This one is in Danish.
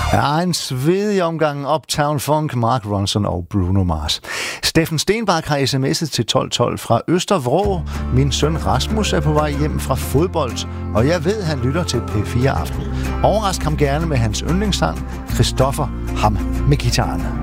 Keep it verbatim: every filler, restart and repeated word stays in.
Ja, en svedig omgang Uptown Funk, Mark Ronson og Bruno Mars. Steffen Stenbak har sms'et til tolv tolv fra Østervrå. Min søn Rasmus er på vej hjem fra fodbold, og jeg ved, han lytter til P fire Aften. Overrask ham gerne med hans yndlingssang, Christoffer, ham med gitaren.